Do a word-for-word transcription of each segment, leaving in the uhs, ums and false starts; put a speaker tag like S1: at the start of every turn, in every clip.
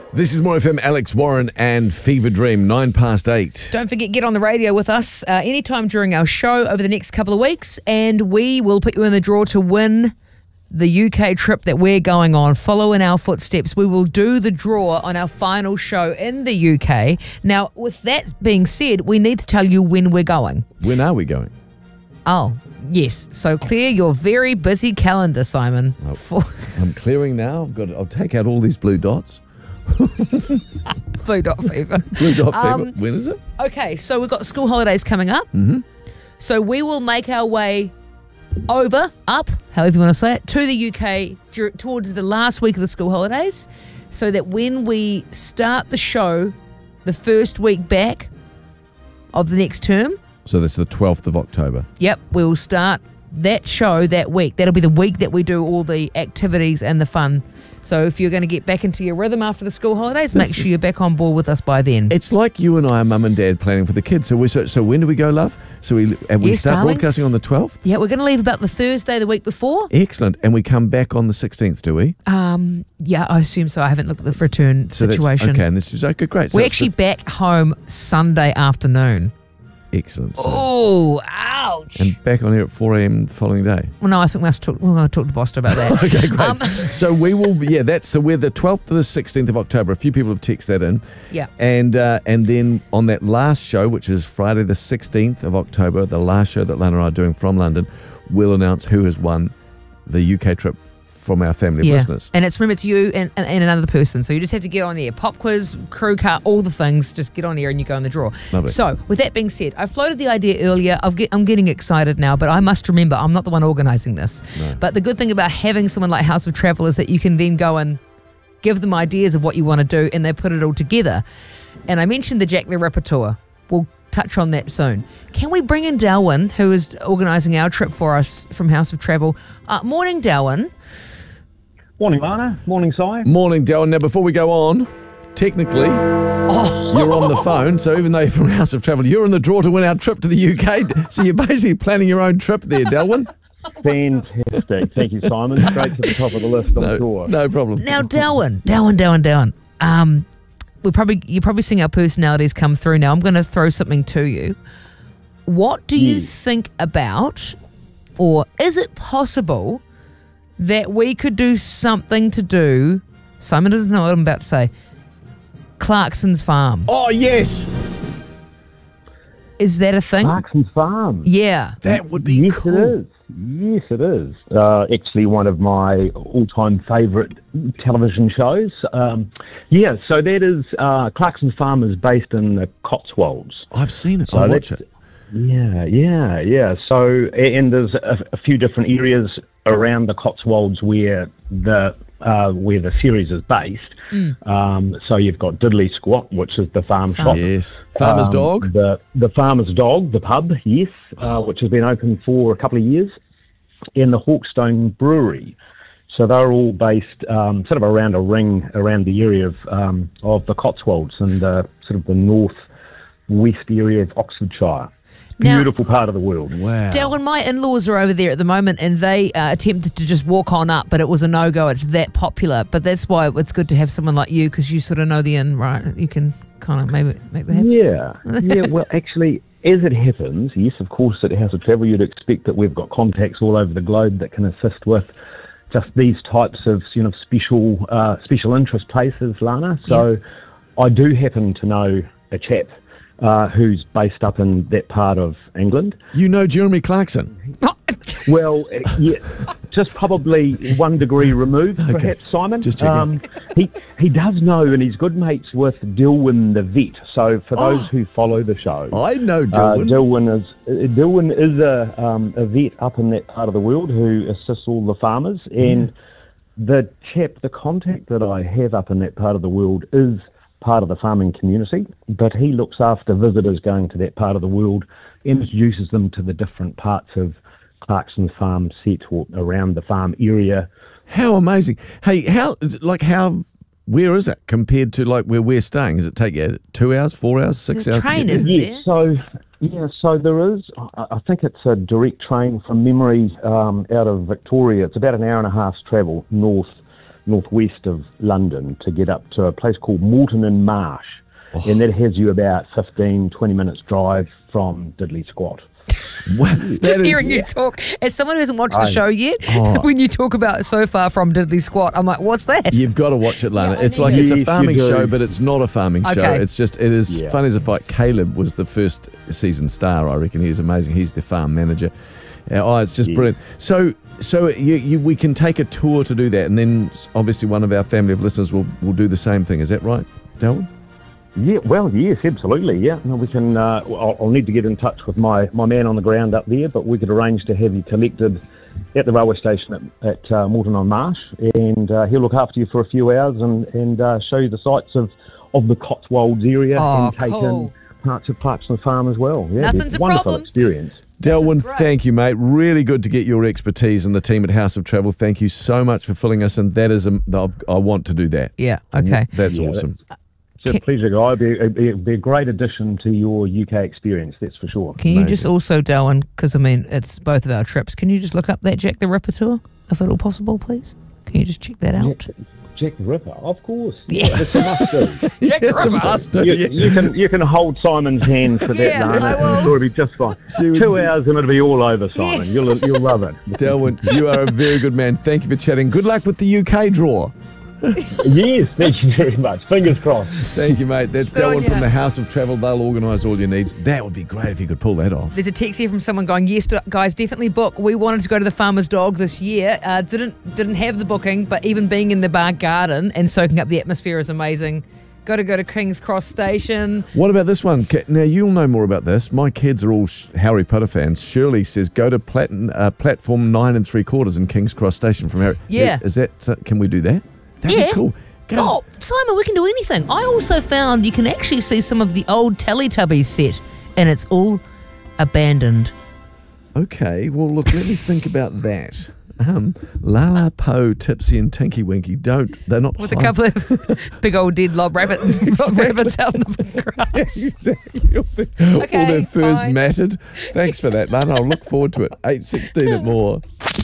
S1: This is More F M, Alex Warren and Fever Dream, nine past eight.
S2: Don't forget, get on the radio with us uh, anytime during our show over the next couple of weeks, and we will put you in the draw to win the U K trip that we're going on. Follow in our footsteps. We will do the draw on our final show in the U K. Now, with that being said, we need to tell you when we're going.
S1: When are we going?
S2: Oh, yes. So clear your very busy calendar, Simon.
S1: Oh,
S2: For
S1: I'm clearing now. I've got. I'll take out all these blue dots.
S2: Blue Dot Fever.
S1: Blue dot
S2: Um,
S1: fever. When is it?
S2: Okay, so we've got school holidays coming up.
S1: Mm-hmm.
S2: So we will make our way over, up, however you want to say it, to the U K dur- towards the last week of the school holidays, so that when we start the show the first week back of the next term,
S1: So that's the twelfth of October.
S2: yep, we will start that show that week. That'll be the week that we do all the activities and the fun. So if you're going to get back into your rhythm after the school holidays, make
S1: This
S2: sure
S1: is-
S2: you're back on board with us by then.
S1: It's like you and I are mum and dad planning for the kids. So we so, so when do we go, love? So we and we
S2: Yes,
S1: start
S2: darling.
S1: broadcasting on the twelfth.
S2: Yeah, we're going to leave about the Thursday the week before.
S1: Excellent, and we come back on the sixteenth, do we?
S2: Um, yeah, I assume so. I haven't looked at the return
S1: So
S2: situation.
S1: That's, okay, and this is okay, great. So
S2: We're
S1: it's
S2: actually
S1: the-
S2: back home Sunday afternoon.
S1: excellent. So,
S2: Oh, ouch.
S1: and back on here at four a m the following day.
S2: well, no, I think we must talk, we're going to talk to Boster about that.
S1: Okay, great.
S2: Um,
S1: so we will, be, yeah, that's so we're the twelfth to the sixteenth of October. A few people have texted that in,
S2: Yeah.
S1: and uh, and then on that last show, which is Friday the sixteenth of October, the last show that Lana and I are doing from London, we'll announce who has won the U K trip from our family of
S2: Yeah.
S1: listeners.
S2: And it's remember it's you and, and, and another person. So you just have to get on there. Pop quiz, crew car, all the things. Just get on there and you go in the draw.
S1: Lovely.
S2: So with that being said, I floated the idea earlier. I've get, I'm getting excited now, but I must remember I'm not the one organising this.
S1: No.
S2: But the good thing about having someone like House of Travel is that you can then go and give them ideas of what you want to do and they put it all together. And I mentioned the Jack the Ripper tour. We'll touch on that soon. Can we bring in Darwin, who is organising our trip for us from House of Travel? Uh, morning, Darwin.
S3: Morning, Lana. Morning, Si.
S1: Morning, Darren. Now, before we go on, technically,
S2: Oh.
S1: you're on the phone. So even though you're from House of Travel, you're in the draw to win our trip to the U K. So you're basically planning your own trip there, Darwin.
S3: Fantastic. Thank you, Simon. Straight to the top of the list, I'm
S1: No,
S3: sure.
S1: no problem.
S2: Now, Darwin, Darwin, Darwin, Darwin. Um, we probably you're probably seeing our personalities come through now. I'm going to throw something to you. What do you
S3: Yes.
S2: think about, or is it possible that we could do something to do? Simon doesn't know what I'm about to say. Clarkson's Farm.
S1: Oh, yes.
S2: Is that a thing?
S3: Clarkson's Farm.
S2: Yeah.
S1: That would be
S3: Yes,
S1: cool.
S3: it is. Yes, it is. Uh, actually, one of my all-time favourite television shows. Um, yeah, so that is uh, Clarkson's Farm is based in the Cotswolds.
S1: I've seen it.
S3: So
S1: I'll watch
S3: that's-
S1: it.
S3: Yeah, yeah, yeah. So, and there's a, a few different areas around the Cotswolds where the uh, where the series is based. Um, so you've got Diddley Squat, which is the farm shop.
S1: Yes. Farmer's
S3: Um,
S1: Dog.
S3: The the Farmer's Dog, the pub, yes, uh, which has been open for a couple of years, and the Hawkstone Brewery. So they're all based um, sort of around a ring around the area of um, of the Cotswolds and the sort of the north west area of Oxfordshire.
S2: Now-
S3: Beautiful part of the world.
S1: Wow.
S2: Darwin, my in-laws are over there at the moment, and they uh, attempted to just walk on up, but it was a no-go. It's that popular, but that's why it's good to have someone like you, because you sort of know the in, right? You can kind of maybe make that happen.
S3: Yeah, yeah. Well, actually, as it happens, yes, of course, at House of Travel, you'd expect that we've got contacts all over the globe that can assist with just these types of, you know, special uh, special interest places, Lana. So, I do happen to know a chap uh, who's based up in that part of England.
S1: You know Jeremy Clarkson.
S3: Well, uh, yeah, just probably one degree removed, perhaps, Simon.
S1: Just checking.
S3: Um, he he does know, and he's good mates with Dilwyn the vet. So for those who follow the show,
S1: I know
S3: uh,
S1: Darwin.
S3: Dilwyn is uh, Dilwyn is a um, a vet up in that part of the world who assists all the farmers, and the chap, the contact that I have up in that part of the world is part of the farming community, but he looks after visitors going to that part of the world and introduces them to the different parts of Clarkson's Farm set or around the farm area.
S1: How amazing. Hey, how, like, how, where is it compared to, like, where we're staying? Does it take you two hours, four hours, six
S2: There's
S1: hours?
S2: a train,
S1: to get
S2: isn't
S1: there?
S2: there?
S3: Yes, so yeah, so there is. I I think it's a direct train from memory um, out of Victoria. It's about an hour and a half's travel north northwest of London to get up to a place called Moulton in Marsh. Oh. And that has you about fifteen, twenty minutes drive from Diddley Squat.
S1: Wow,
S2: Just
S1: is,
S2: hearing you talk, as someone who hasn't watched the
S3: I,
S2: show yet,
S1: oh.
S2: when you talk about so far from Diddley Squat, I'm like, what's that?
S1: You've got to watch it, Lana.
S2: Yeah, I
S1: it's
S2: need
S1: like
S2: it.
S1: it's a
S3: Yes,
S1: farming
S3: you do.
S1: show, but it's not a farming show.
S2: Okay.
S1: It's just it is
S3: Yeah.
S1: funny as a fight. Caleb was the first season star. I reckon he's amazing. He's the farm manager. Uh, oh, it's just
S3: Yeah.
S1: brilliant. So, so you, you, we can take a tour to do that, and then obviously one of our family of listeners will will do the same thing. Is that right, Darwin?
S3: Yeah, well, yes, absolutely, yeah. No, we can. Uh, I'll, I'll need to get in touch with my, my man on the ground up there, but we could arrange to have you collected at the railway station at, at uh, Moulton on Marsh, and uh, he'll look after you for a few hours and and uh, show you the sights of, of the Cotswolds area
S2: Oh,
S3: and take
S2: cool.
S3: in parts of Parksland Farm as well. Yeah,
S2: Nothing's
S3: it's
S2: a
S3: wonderful
S2: problem.
S3: experience.
S1: Delwyn,
S2: great.
S1: thank you, mate. Really good to get your expertise, and the team at House of Travel. Thank you so much for filling us in. That is, a, I want to do that.
S2: Yeah, okay.
S1: That's
S3: Yeah,
S1: awesome.
S3: It's a pleasure, guy. It'd be, it'd be, it'd be a great addition to your U K experience, that's for sure.
S2: Can you just
S1: Amazing.
S2: also, Darwin, because I mean, it's both of our trips, can you just look up that Jack the Ripper tour, if at all possible, please? Can you just check that out?
S3: Jack, Jack the Ripper, of course.
S2: Yeah.
S3: It's a must do.
S2: Jack the
S1: It's a
S2: Ripper.
S1: must do,
S3: You,
S1: yeah.
S3: you can you can hold Simon's hand for that,
S2: Yeah,
S3: Lana,
S2: I will.
S3: and it'll be just fine.
S1: She would
S3: Two
S1: be-
S3: hours and it'll be all over, Simon. You'll you'll love it.
S1: Delwyn, you are a very good man. Thank you for chatting. Good luck with the U K draw.
S3: Yes, thank you very much. Fingers crossed.
S1: Thank you, mate. That's
S2: Good on
S1: Delwyn from
S2: ya.
S1: the House of Travel. They'll organise all your needs. That would be great if you could pull that off.
S2: There's a text here from someone going, yes, d- guys, definitely book. We wanted to go to the Farmer's Dog this year. Uh, didn't didn't have the booking, but even being in the bar garden and soaking up the atmosphere is amazing. Got to go to King's Cross Station.
S1: What about this one? Ca- Now, you'll know more about this. My kids are all sh- Harry Potter fans. Shirley says go to plat- uh, platform nine and three quarters in King's Cross Station from Harry.
S2: Yeah.
S1: Is that, uh, can we do that? That'd
S2: Yeah.
S1: be cool. Go.
S2: Oh, Simon, we can do anything. I also found you can actually see some of the old Teletubbies set, and it's all abandoned.
S1: Okay, well, look, let me think about that. Um, Lala, Poe, Tipsy, and Tinky Winky don't. They're not
S2: With a
S1: high-
S2: couple of big old dead lob rabbit rabbits out in the grass.
S1: Exactly. All their, all
S2: Okay,
S1: their furs
S2: fine.
S1: matted. Thanks for that, Lana. I'll look forward to it. eight sixteen at more.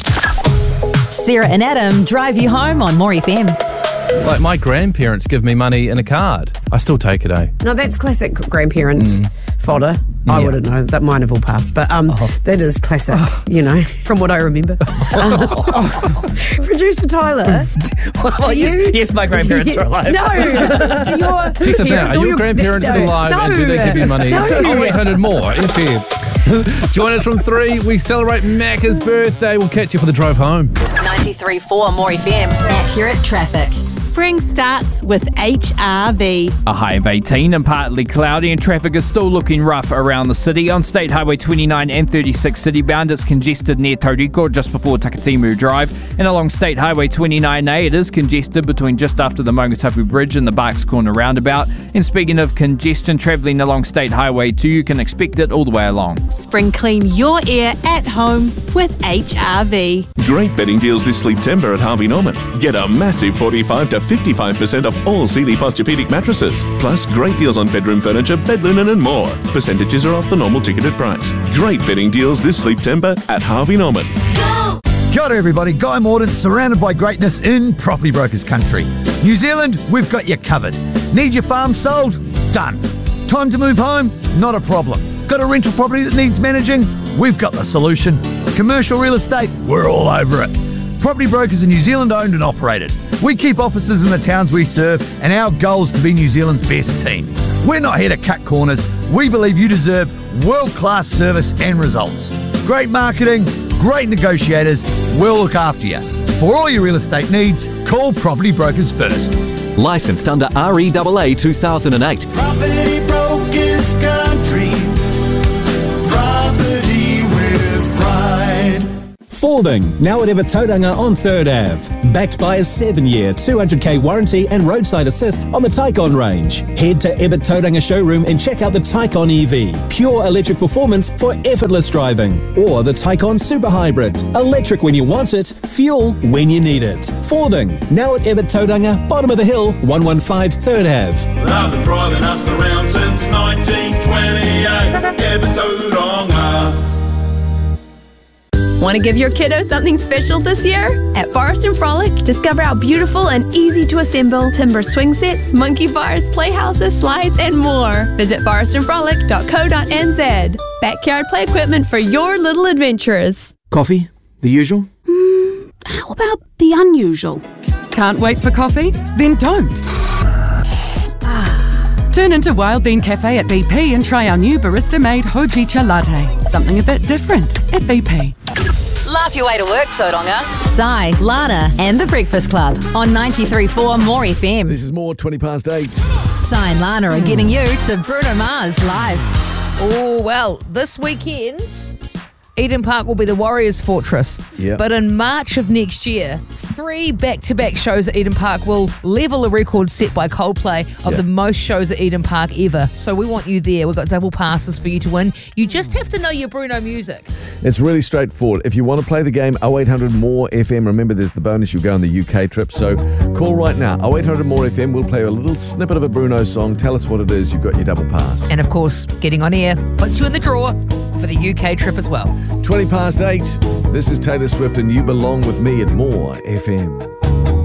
S4: Sarah and Adam drive you home on More F M.
S5: Like my grandparents give me money in a card. I still take it, eh?
S6: No, that's classic grandparent fodder. I
S5: Yeah.
S6: wouldn't know. That might have all passed. But um, that is classic, you know, from what I remember. Um, Producer Tyler.
S7: Well, yes,
S6: you-
S7: yes, my grandparents are alive.
S6: No. Do your
S5: Text us now.
S6: parents
S5: Are
S6: or
S5: your grandparents
S6: no,
S5: still alive?
S6: No.
S5: And do they give you money?
S6: No.
S5: Oh, eight hundred more. F M. Join us from three. We celebrate Macca's birthday. We'll catch you for the drive home.
S4: ninety-three point four More F M. Accurate traffic.
S8: Spring starts with H R V.
S7: A high of eighteen and partly cloudy, and traffic is still looking rough around the city. On State Highway twenty-nine and thirty-six city-bound, it's congested near Tauriko just before Takatimu Drive. And along State Highway twenty-nine A, it is congested between just after the Mongatapu Bridge and the Barks Corner roundabout. And speaking of congestion, travelling along State Highway two, you can expect it all the way along.
S8: Spring clean your air at home with H R V.
S9: Great betting deals this September at Harvey Norman. Get a massive forty-five to fifty-five percent off all Sealy Posturepedic mattresses. Plus great deals on bedroom furniture, bed linen and more. Percentages are off the normal ticketed price. Great betting deals this September at Harvey Norman.
S10: Kia ora everybody, Guy Mordaunt, surrounded by greatness in Property Brokers country. New Zealand, we've got you covered. Need your farm sold? Done. Time to move home? Not a problem. Got a rental property that needs managing? We've got the solution. Commercial real estate? We're all over it. Property Brokers are New Zealand owned and operated. We keep offices in the towns we serve, and our goal is to be New Zealand's best team. We're not here to cut corners. We believe you deserve world-class service and results. Great marketing, great negotiators, we'll look after you. For all your real estate needs, call Property Brokers first.
S11: Licensed under R E A A two thousand eight.
S12: Property Brokers Country. Property with pride.
S13: Forthing, now at Ebatauranga on third Avenue. Backed by a seven-year, two hundred k warranty and roadside assist on the Tycon range. Head to Ebatauranga showroom and check out the Tycon E V. Pure electric performance for effortless driving. Or the Tycon Super Hybrid. Electric when you want it, fuel when you need it. Forthing, now at Ebatauranga, bottom of the hill, one one five third Avenue.
S12: I've been driving us around since nineteen twenty-eight. Ebatauranga.
S14: Want to give your kiddo something special this year? At Forest and Frolic, discover our beautiful and easy to assemble timber swing sets, monkey bars, playhouses, slides, and more. Visit forest and frolic dot co dot n z. Backyard play equipment for your little adventurers.
S15: Coffee? The usual?
S8: Mm, how about the unusual?
S16: Can't wait for coffee? Then don't. Turn into Wild Bean Cafe at B P and try our new barista-made Hojicha latte. Something a bit different at B P.
S4: Laugh your way to work, Tauranga. Sai, Lana, and the Breakfast Club on ninety-three point four More F M.
S1: This is more twenty past eight.
S4: Sai and Lana are getting you to Bruno Mars live.
S2: Oh, well, this weekend, Eden Park will be the Warriors' fortress.
S1: Yep.
S2: But in March of next year, three back-to-back shows at Eden Park will level a record set by Coldplay of
S1: Yep.
S2: the most shows at Eden Park ever. So we want you there. We've got double passes for you to win. You just have to know your Bruno music.
S1: It's really straightforward. If you want to play the game, oh eight hundred more F M. Remember, there's the bonus. You'll go on the U K trip. So call right now. oh eight hundred more F M. We'll play a little snippet of a Bruno song. Tell us what it is. You've got your double pass.
S2: And of course, getting on air puts you in the draw for the U K trip as well.
S1: twenty past eight. This is Taylor Swift and You Belong With Me at More F M.